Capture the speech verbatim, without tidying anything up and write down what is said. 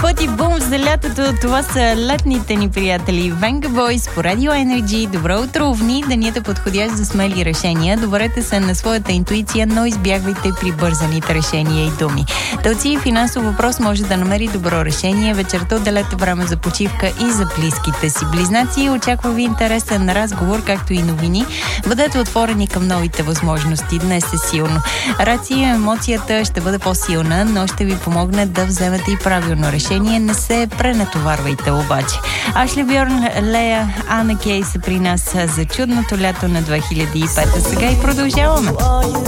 път и бум за лятото. Това са летните ни приятели Venga Boys по Radio Energy. Добро утро, овни, денят е подходящ за смели решения. Доверете се на своята интуиция, но избягвайте прибързаните решения и думи. Телци, финансов въпрос може да намери добро решение. Вечерта отделете време за почивка и за близките си. Близнаци, очаква ви интересен разговор, както и новини. Бъдете отворени към новите възможности. Днес е силно. Раци, емоцията ще бъде по-силна, но ще ви помогне да вземете и правилно решение. Не се пренатоварвайте обаче. Ашли Бьорн, Лея, Ана Кей са при нас за чудното лято на две хиляди и пета. Сега и продължаваме.